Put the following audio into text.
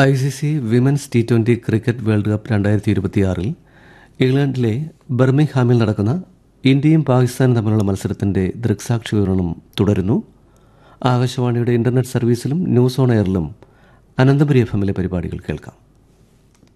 ICC women's T20 cricket world cup 2026 ഇംഗ്ലണ്ടിലെ ബർമിംഗ്ഹാമിൽ നടക്കുന്ന ഇന്ത്യയും പാകിസ്ഥാനും തമ്മിലുള്ള മത്സരത്തിന്റെ ദൃക്സാക്ഷി വിവരണം തുടരുന്നു. ആകാശവാണിയുടെ internet സർവീസിലും news on എയറിലും Ananthapuri FM പരിപാടികൾ കേൾക്കാം.